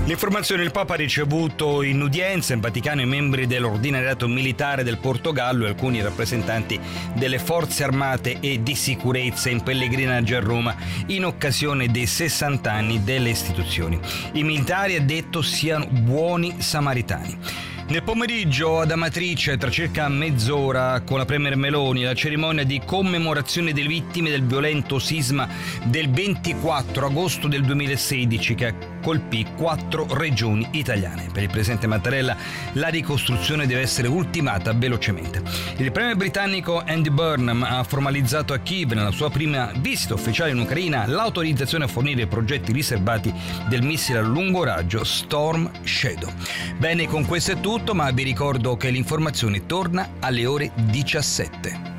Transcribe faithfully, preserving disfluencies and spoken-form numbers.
L'informazione: il Papa ha ricevuto in udienza in Vaticano i membri dell'ordinariato militare del Portogallo e alcuni rappresentanti delle forze armate e di sicurezza in pellegrinaggio a Roma in occasione dei sessanta anni delle istituzioni. I militari, ha detto, siano buoni samaritani. Nel pomeriggio ad Amatrice, tra circa mezz'ora, con la Premier Meloni, la cerimonia di commemorazione delle vittime del violento sisma del ventiquattro agosto del duemilasedici che colpì quattro regioni italiane. Per il presidente Mattarella la ricostruzione deve essere ultimata velocemente. Il premier britannico Andy Burnham ha formalizzato a Kiev, nella sua prima visita ufficiale in Ucraina, l'autorizzazione a fornire i progetti riservati del missile a lungo raggio Storm Shadow. Bene, con questo è tutto, ma vi ricordo che l'informazione torna alle ore diciassette.